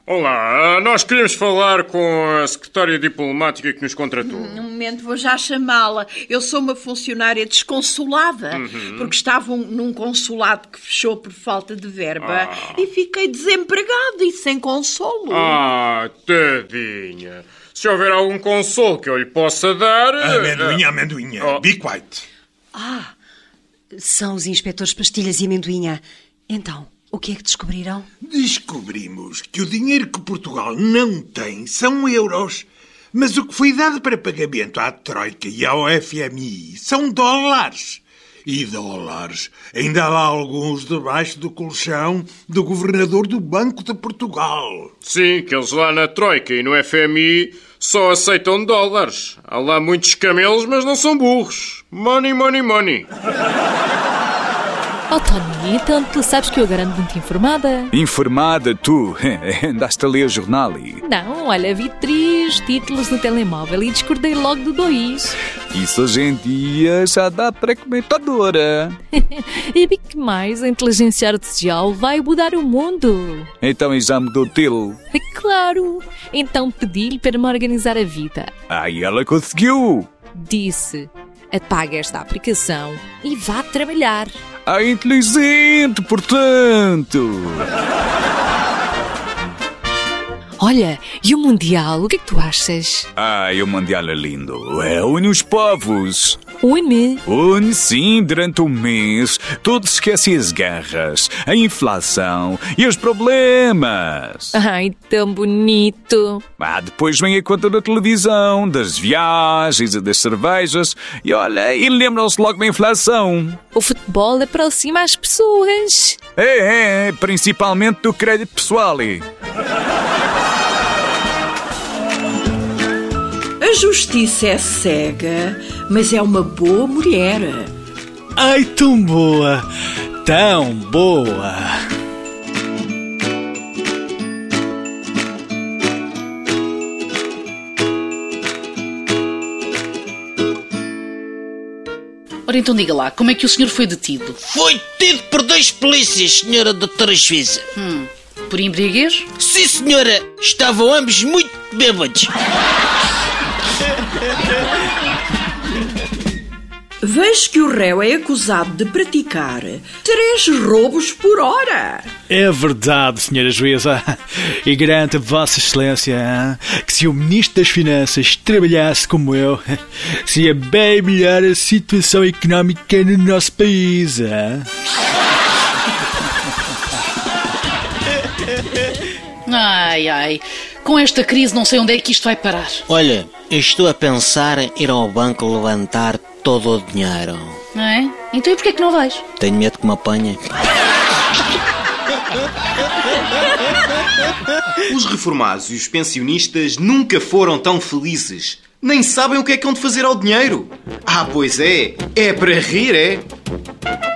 Olá, nós queríamos falar com a secretária diplomática que nos contratou. Um momento, vou já chamá-la. Eu sou uma funcionária desconsolada, porque estava num consulado que fechou por falta de verba e fiquei desempregada e sem consolo. Tadinha. Se houver algum consolo que eu lhe possa dar... Amendoinha. Be quiet. São os inspetores Pastilhas e Amendoinha. Então, o que é que descobriram? Descobrimos que o dinheiro que Portugal não tem são euros. Mas o que foi dado para pagamento à Troika e ao FMI são dólares. E dólares ainda há lá alguns debaixo do colchão do governador do Banco de Portugal. Sim, que eles lá na Troika e no FMI só aceitam dólares. Há lá muitos camelos, mas não são burros. Money, money, money. Tony, então tu sabes que eu garanto muito informada. Informada, tu? Andaste a ler jornal e... Não, olha, vi 3 títulos no telemóvel e discordei logo do 2. Isso hoje em dia já dá para comentadora. E vi que mais a inteligência artificial vai mudar o mundo. Então e já mudou o teu? É claro. Então pedi-lhe para me organizar a vida. E ela conseguiu. Disse, apaga esta aplicação e vá trabalhar. Inteligente, portanto. Olha, e o Mundial, o que é que tu achas? O Mundial é lindo. Une os povos. Une? Une, sim, durante um mês. Todos esquecem as guerras, a inflação e os problemas. Ai, tão bonito. Depois vem a conta da televisão, das viagens e das cervejas. E olha, e lembram-se logo da inflação. O futebol aproxima as pessoas. Principalmente do crédito pessoal. A justiça é cega, mas é uma boa mulher. Ai, tão boa! Tão boa! Ora, então diga lá, como é que o senhor foi detido? Foi detido por 2 polícias, senhora doutora juíza. Por embriaguez? Sim, senhora. Estavam ambos muito bêbados. Vejo que o réu é acusado de praticar 3 roubos por hora. É verdade, senhora juíza. E garanto a Vossa Excelência que se o Ministro das Finanças trabalhasse como eu, seria bem melhor a situação económica no nosso país. Ai, com esta crise não sei onde é que isto vai parar. Olha, eu estou a pensar em ir ao banco levantar todo o dinheiro. Não é? Então e porquê é que não vais? Tenho medo que me apanhem. Os reformados e os pensionistas nunca foram tão felizes. Nem sabem o que é que hão de fazer ao dinheiro. Pois é. É para rir, é?